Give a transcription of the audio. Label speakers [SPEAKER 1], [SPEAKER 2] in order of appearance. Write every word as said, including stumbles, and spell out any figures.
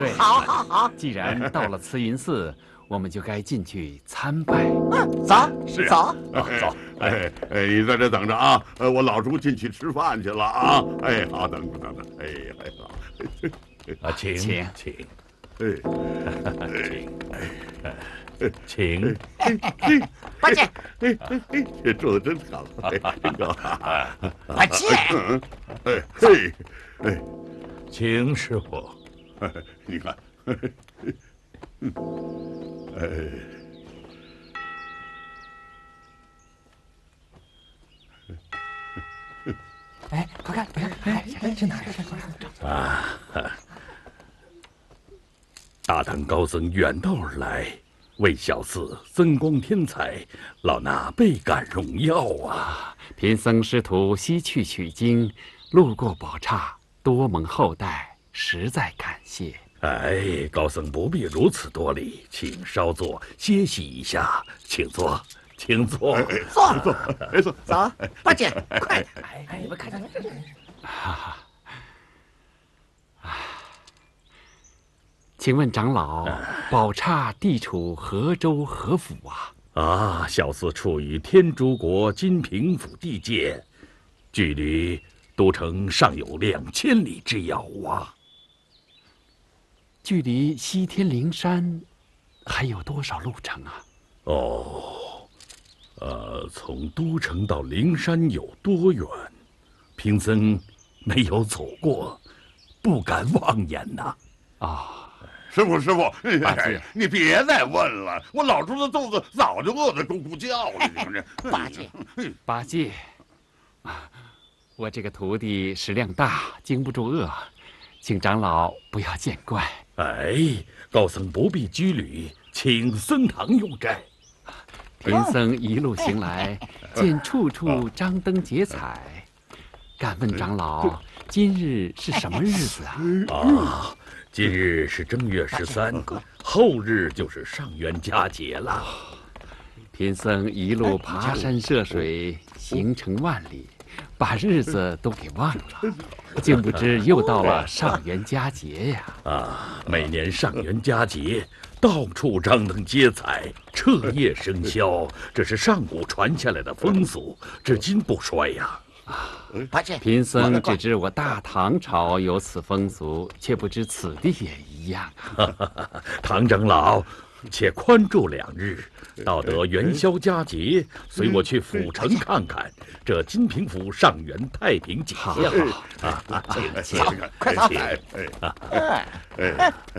[SPEAKER 1] 对，
[SPEAKER 2] 好，好，好。
[SPEAKER 1] 既然到了慈云寺，我们就该进去参拜。
[SPEAKER 2] 嗯，走，
[SPEAKER 3] 是
[SPEAKER 2] 走。
[SPEAKER 3] 啊，走。哎哎，你在这等着啊！呃，我老朱进去吃饭去了啊！哎，好，等着等着。哎哎好。
[SPEAKER 4] 啊，请
[SPEAKER 1] 请
[SPEAKER 4] 请，
[SPEAKER 3] 哎，
[SPEAKER 4] 请，
[SPEAKER 3] 请。
[SPEAKER 2] 八戒，
[SPEAKER 3] 哎哎哎，这做的真好，哎，真高。
[SPEAKER 2] 八戒，
[SPEAKER 3] 哎嘿，哎，
[SPEAKER 4] 请师傅。
[SPEAKER 3] 你看，哎。
[SPEAKER 2] 哎，快看，快看，哎，这哪儿？
[SPEAKER 4] 啊，大唐高僧远道而来，为小寺增光添彩，老衲倍感荣耀啊！
[SPEAKER 1] 贫僧师徒西去取经，路过宝刹，多蒙厚待，实在感谢。
[SPEAKER 4] 哎，高僧不必如此多礼，请稍坐歇息一下，请坐，请坐，
[SPEAKER 2] 坐，
[SPEAKER 3] 坐，哎坐，
[SPEAKER 2] 走，八戒，快！哎哎，你们看看，
[SPEAKER 1] 哈哈。请问长老，宝刹地处何州何府啊？
[SPEAKER 4] 啊，小寺处于天竺国金平府地界，距离都城尚有两千里之遥啊。
[SPEAKER 1] 距离西天灵山还有多少路程啊？
[SPEAKER 4] 哦，呃，从都城到灵山有多远？贫僧没有走过，不敢妄言呐。
[SPEAKER 1] 啊。
[SPEAKER 3] 师傅，师傅，
[SPEAKER 1] 八戒，
[SPEAKER 3] 你别再问了，我老朱的肚子早就饿得咕咕叫了。你看这，
[SPEAKER 2] 八戒，
[SPEAKER 1] 八戒，啊，我这个徒弟食量大，经不住饿，请长老不要见怪。
[SPEAKER 4] 哎，高僧不必拘礼，请僧堂用斋。
[SPEAKER 1] 贫僧一路行来，见处处张灯结彩，敢问长老，今日是什么日子啊？
[SPEAKER 4] 啊。今日是正月十三，后日就是上元佳节了。
[SPEAKER 1] 贫僧一路爬山涉水，行程万里，把日子都给忘了，竟不知又到了上元佳节呀！
[SPEAKER 4] 啊，每年上元佳节，到处张灯结彩，彻夜笙箫，这是上古传下来的风俗，至今不衰呀。
[SPEAKER 1] 啊，
[SPEAKER 2] 八戒，
[SPEAKER 1] 贫僧只知我大唐朝有此风俗，却不知此地也一样啊。
[SPEAKER 4] 唐长老，且宽住两日，到得元宵佳节，随我去府城看看这金平府上元太平景象。
[SPEAKER 1] 好，
[SPEAKER 4] 啊，请
[SPEAKER 2] 走，快走！
[SPEAKER 3] 哎哎哎。